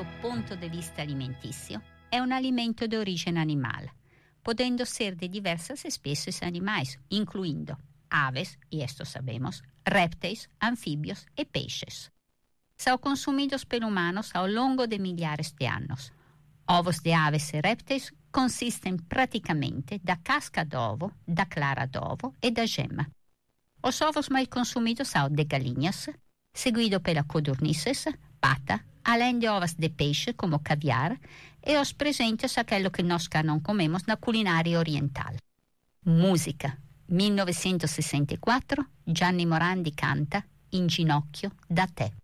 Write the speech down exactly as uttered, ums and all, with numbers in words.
do ponto de vista alimentício, é um alimento de origem animal, podendo ser de diversas espécies animais, incluindo aves, e esto sabemos, répteis, anfíbios e peixes. São consumidos por humanos ao longo de milhares de anos. Ovos de aves e répteis consistem praticamente da casca d'ovo, da clara d'ovo e da gema. Os ovos mais consumidos são de galinhas, seguido pela codornizes, pata, além de ovos de peixe como caviar e os presentes aquilo que nós cá não comemos na culinária oriental. Música. millenovecentosessantaquattro, Gianni Morandi canta In ginocchio da te.